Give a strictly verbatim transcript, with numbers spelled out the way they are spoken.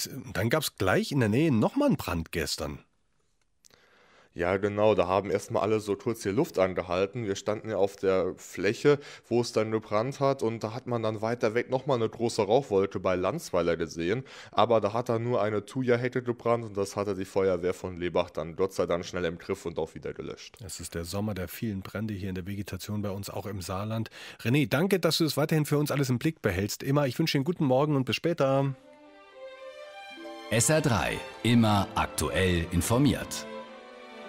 es, dann gab es gleich in der Nähe nochmal einen Brand gestern. Ja, genau, da haben erstmal alle so kurz die Luft angehalten. Wir standen ja auf der Fläche, wo es dann gebrannt hat, und da hat man dann weiter weg nochmal eine große Rauchwolke bei Landsweiler gesehen. Aber da hat dann nur eine Thuja-Hecke gebrannt, und das hatte die Feuerwehr von Lebach dann Gott sei Dank schnell im Griff und auch wieder gelöscht. Es ist der Sommer der vielen Brände hier in der Vegetation bei uns, auch im Saarland. René, danke, dass du es weiterhin für uns alles im Blick behältst. Immer, ich wünsche dir einen guten Morgen und bis später. S R drei, immer aktuell informiert.